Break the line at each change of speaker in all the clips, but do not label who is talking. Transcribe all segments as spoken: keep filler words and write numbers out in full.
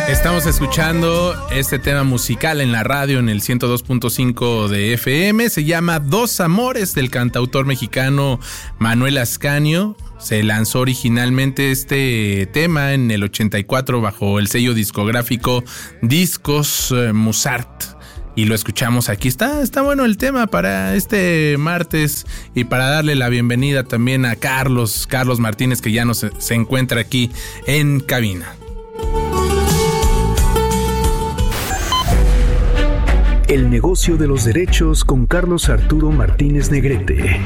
Estamos escuchando este tema musical en la radio en el ciento dos punto cinco de F M. Se llama Dos Amores, del cantautor mexicano Manuel Ascanio. Se lanzó originalmente este tema en el ochenta y cuatro bajo el sello discográfico Discos eh, Musart. Y lo escuchamos aquí. Está, está bueno el tema para este martes y para darle la bienvenida también a Carlos, Carlos Martínez, que ya nos, se encuentra aquí en cabina.
El negocio de los derechos con Carlos Arturo Martínez Negrete.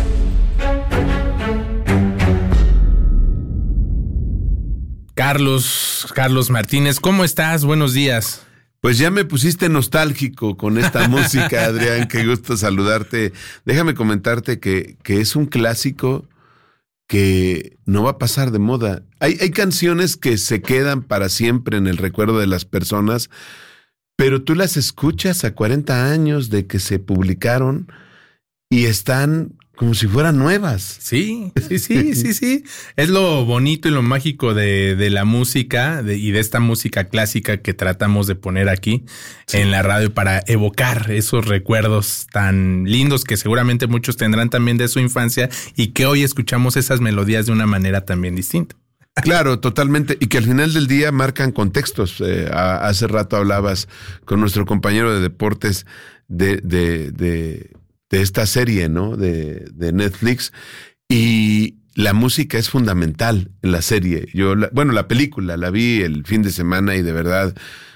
Carlos, Carlos Martínez, ¿cómo estás? Buenos días.
Pues ya me pusiste nostálgico con esta música, Adrián, qué gusto saludarte. Déjame comentarte que, que es un clásico que no va a pasar de moda. Hay, hay canciones que se quedan para siempre en el recuerdo de las personas, pero tú las escuchas a cuarenta años de que se publicaron y están como si fueran nuevas.
Sí, sí, sí, sí, sí. Es lo bonito y lo mágico de, de la música de, y de esta música clásica que tratamos de poner aquí sí. en la radio para evocar esos recuerdos tan lindos que seguramente muchos tendrán también de su infancia y que hoy escuchamos esas melodías de una manera también distinta.
Claro, totalmente. Y que al final del día marcan contextos. Eh, a, hace rato hablabas con nuestro compañero de deportes de, de, de, de esta serie, ¿no? De, de Netflix. Y la música es fundamental en la serie. Yo, la, bueno, la película la vi el fin de semana y de verdad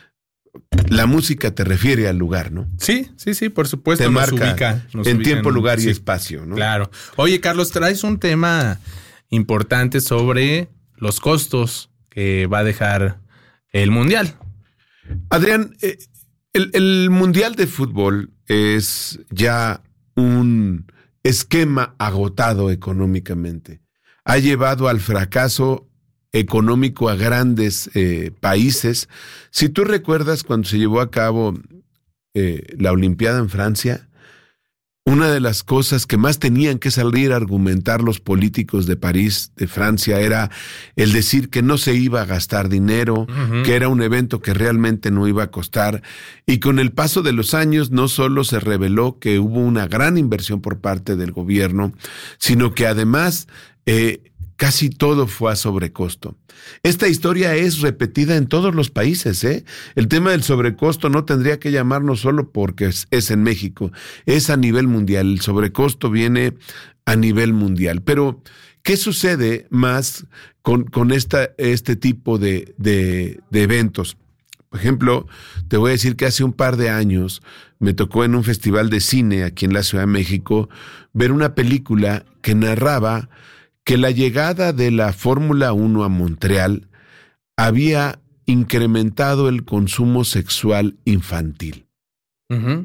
la música te refiere al lugar, ¿no?
Sí, sí, sí, por supuesto.
Te
nos
marca
ubica, nos
en
ubica
tiempo,
en,
lugar y
sí,
espacio, ¿no?
Claro. Oye, Carlos, traes un tema importante sobre los costos que va a dejar el Mundial.
Adrián, eh, el, el Mundial de Fútbol es ya un esquema agotado económicamente. Ha llevado al fracaso económico a grandes eh, países. Si tú recuerdas cuando se llevó a cabo eh, la Olimpiada en Francia, una de las cosas que más tenían que salir a argumentar los políticos de París, de Francia, era el decir que no se iba a gastar dinero, uh-huh. que era un evento que realmente no iba a costar. Y con el paso de los años no solo se reveló que hubo una gran inversión por parte del gobierno, sino que además eh, casi todo fue a sobrecosto. Esta historia es repetida en todos los países, ¿eh? El tema del sobrecosto no tendría que llamarnos solo porque es, es en México, es a nivel mundial. El sobrecosto viene a nivel mundial. Pero, ¿qué sucede más con, con esta, este tipo de, de, de eventos? Por ejemplo, te voy a decir que hace un par de años me tocó en un festival de cine aquí en la Ciudad de México ver una película que narraba que la llegada de la Fórmula uno a Montreal había incrementado el consumo sexual infantil. Uh-huh.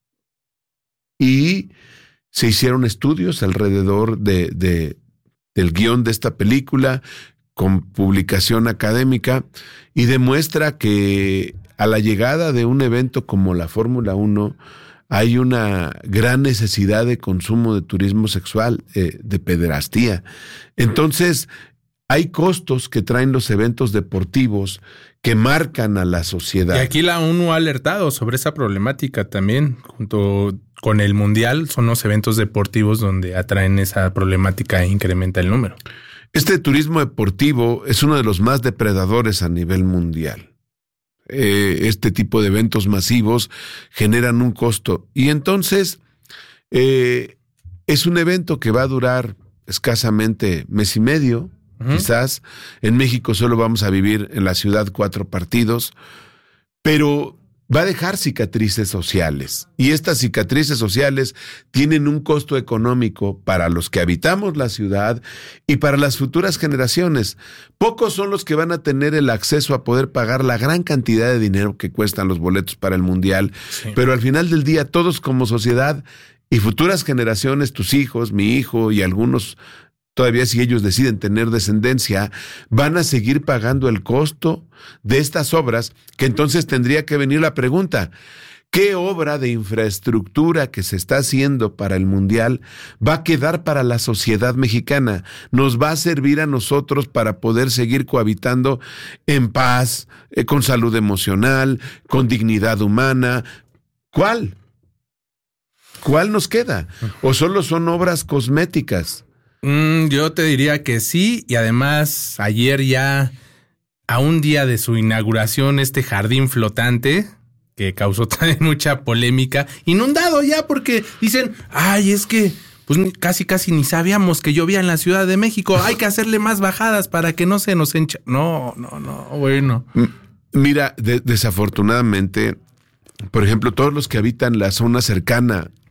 Y se hicieron estudios alrededor de, de, del guión de esta película, con publicación académica, y demuestra que a la llegada de un evento como la Fórmula uno, hay una gran necesidad de consumo de turismo sexual, eh, de pederastía. Entonces, hay costos que traen los eventos deportivos que marcan a la sociedad.
Y aquí la ONU ha alertado sobre esa problemática también. Junto con el Mundial, son los eventos deportivos donde atraen esa problemática e incrementa el número.
Este turismo deportivo es uno de los más depredadores a nivel mundial. Eh, este tipo de eventos masivos generan un costo y entonces eh, es un evento que va a durar escasamente mes y medio, uh-huh. quizás. En México solo vamos a vivir en la ciudad cuatro partidos, pero va a dejar cicatrices sociales y estas cicatrices sociales tienen un costo económico para los que habitamos la ciudad y para las futuras generaciones. Pocos son los que van a tener el acceso a poder pagar la gran cantidad de dinero que cuestan los boletos para el Mundial, sí. pero al final del día todos como sociedad y futuras generaciones, tus hijos, mi hijo y algunos todavía si ellos deciden tener descendencia, van a seguir pagando el costo de estas obras, que entonces tendría que venir la pregunta, ¿Qué obra de infraestructura que se está haciendo para el Mundial va a quedar para la sociedad mexicana? ¿Nos va a servir a nosotros para poder seguir cohabitando en paz, eh, con salud emocional, con dignidad humana? ¿Cuál? ¿Cuál nos queda? ¿O solo son obras cosméticas?
Mm, yo te diría que sí, y además ayer ya, a un día de su inauguración, este jardín flotante, que causó también mucha polémica, inundado ya porque dicen, ay, es que pues casi casi ni sabíamos que llovía en la Ciudad de México, hay que hacerle más bajadas para que no se nos encha... No, no, no, bueno.
Mira, de- desafortunadamente, por ejemplo, todos los que habitan la zona cercana